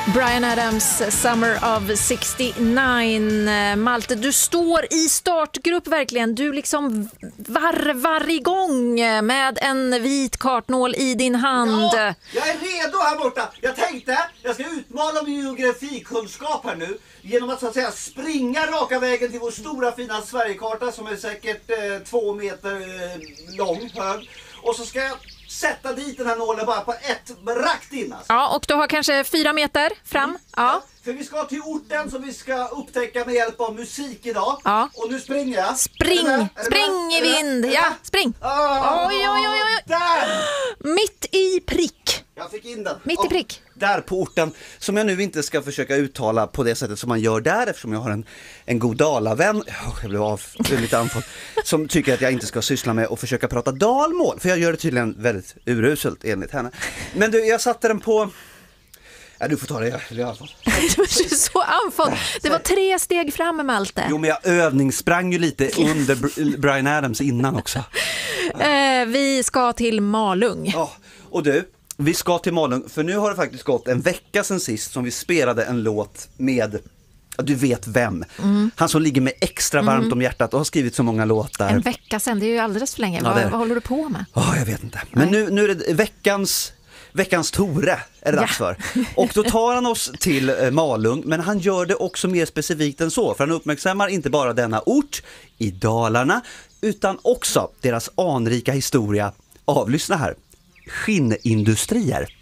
Bryan Adams, Summer of 69. Malte, du står i startgrupp verkligen. Du liksom varvar igång med en vit kartnål i din hand. Ja, jag är redo här borta. Jag tänkte, jag ska utmana min geografikunskap här nu genom att så att säga springa raka vägen till vår stora fina Sverigekarta som är säkert 2 meter lång, hög. Och så ska jag sätta dit den här nålen bara på ett rakt in. Alltså. Ja, och du har kanske 4 meter fram. Ja. För vi ska till orten som vi ska upptäcka med hjälp av musik idag. Ja. Och nu springer jag. Spring i vind. Ja, spring. Oj. Där! Mitt i prick. Jag fick in den. Mitt i prick. Där på orten, som jag nu inte ska försöka uttala på det sättet som man gör där, eftersom jag har en god dalavän, jag blev lite andfådd, som tycker att jag inte ska syssla med och försöka prata dalmål, för jag gör det tydligen väldigt uruselt enligt henne. Men du, jag satte den på... Ja, du får ta det i alla fall. Du var så andfådd. Det var 3 steg fram med Malte. Jo, men jag övningssprang ju lite under Bryan Adams innan också. Vi ska till Malung. Ja, och du, vi ska till Malung, för nu har det faktiskt gått en vecka sedan sist som vi spelade en låt med, du vet vem, han som ligger med extra varmt om hjärtat och har skrivit så många låtar. En vecka sedan, det är ju alldeles för länge. Ja, vad håller du på med? Jag vet inte. Men nu är det veckans Tore är det dags för. Och då tar han oss till Malung, men han gör det också mer specifikt än så. För han uppmärksammar inte bara denna ort i Dalarna, utan också deras anrika historia. Avlyssna här. Skinnindustrier.